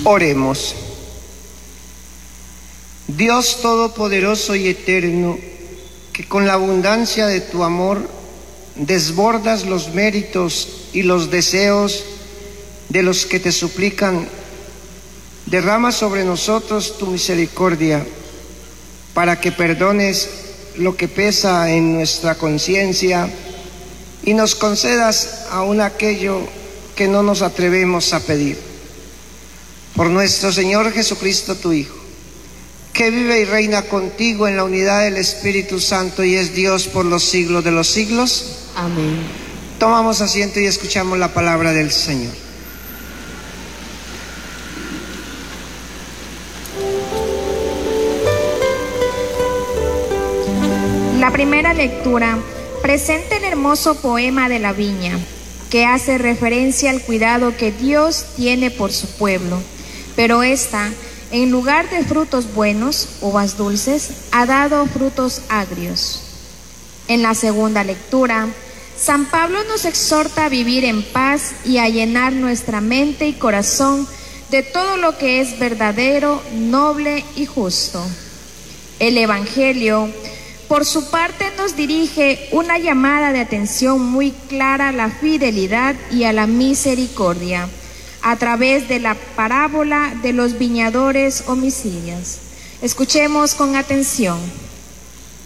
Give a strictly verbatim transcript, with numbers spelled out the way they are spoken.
Oremos. Dios Todopoderoso y Eterno, que con la abundancia de tu amor desbordas los méritos y los deseos de los que te suplican, derrama sobre nosotros tu misericordia para que perdones lo que pesa en nuestra conciencia y nos concedas aún aquello que no nos atrevemos a pedir. Por nuestro Señor Jesucristo, tu Hijo, que vive y reina contigo en la unidad del Espíritu Santo y es Dios por los siglos de los siglos. Amén. Tomamos asiento y escuchamos la palabra del Señor. La primera lectura presenta el hermoso poema de la viña, que hace referencia al cuidado que Dios tiene por su pueblo, pero esta, en lugar de frutos buenos, uvas dulces, ha dado frutos agrios. En la segunda lectura, San Pablo nos exhorta a vivir en paz y a llenar nuestra mente y corazón de todo lo que es verdadero, noble y justo. El Evangelio, por su parte, nos dirige una llamada de atención muy clara a la fidelidad y a la misericordia, a través de la parábola de los viñadores homicidas. Escuchemos con atención.